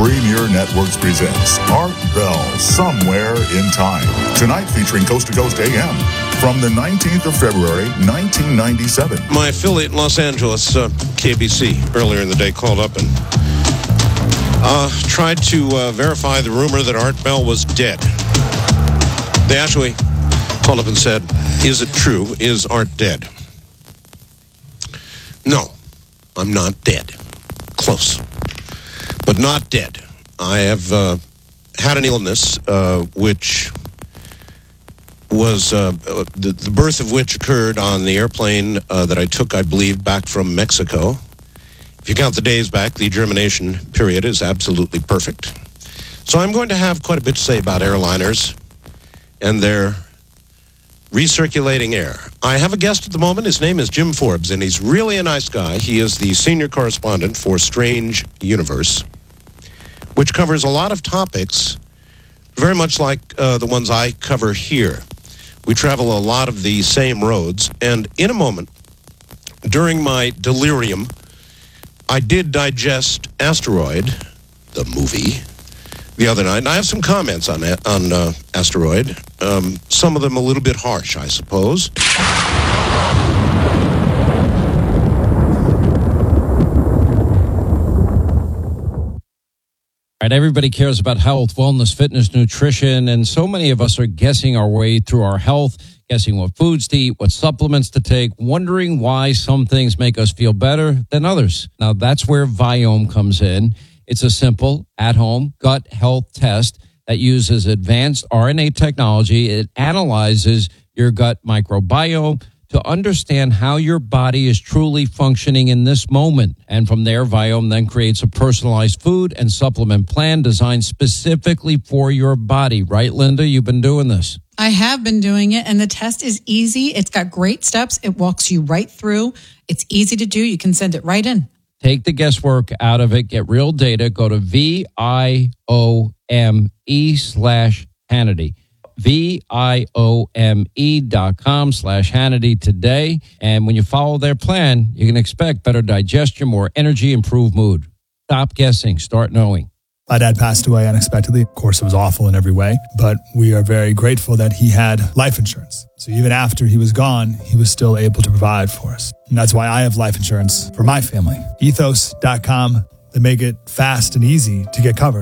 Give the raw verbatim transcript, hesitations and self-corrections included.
Premier Networks presents Art Bell, Somewhere in Time. Tonight featuring Coast to Coast A M from the nineteenth of February, nineteen ninety-seven. My affiliate in Los Angeles, uh, K B C, earlier in the day called up and uh, tried to uh, verify the rumor that Art Bell was dead. They actually called up and said, is it true? Is Art dead? No, I'm not dead. Close, but not dead. I have uh, had an illness uh, which was uh, the, the birth of which occurred on the airplane uh, that I took, I believe, back from Mexico. If you count the days back, the germination period is absolutely perfect. So I'm going to have quite a bit to say about airliners and their recirculating air. I have a guest at the moment. His name is Jim Forbes, and he's really a nice guy. He is the senior correspondent for Strange Universe, which covers a lot of topics very much like uh, the ones I cover here. We travel a lot of the same roads, and in a moment, during my delirium, I did digest Asteroid, the movie, the other night, and I have some comments on on uh, Asteroid. Um, some of them a little bit harsh, I suppose. Right, everybody cares about health, wellness, fitness, nutrition, and so many of us are guessing our way through our health, guessing what foods to eat, what supplements to take, wondering why some things make us feel better than others. Now, that's where Viome comes in. It's a simple, at-home gut health test that uses advanced R N A technology. It analyzes your gut microbiome to understand how your body is truly functioning in this moment. And from there, Viome then creates a personalized food and supplement plan designed specifically for your body. Right, Linda? You've been doing this. I have been doing it, and the test is easy. It's got great steps. It walks you right through. It's easy to do. You can send it right in. Take the guesswork out of it. Get real data. Go to V-I-O-M-E slash Hannity. V-I-O-M-E dot com slash Hannity today. And when you follow their plan, you can expect better digestion, more energy, improved mood. Stop guessing. Start knowing. My dad passed away unexpectedly. Of course, it was awful in every way, but we are very grateful that he had life insurance. So even after he was gone, he was still able to provide for us. And that's why I have life insurance for my family. Ethos dot com. They make it fast and easy to get covered.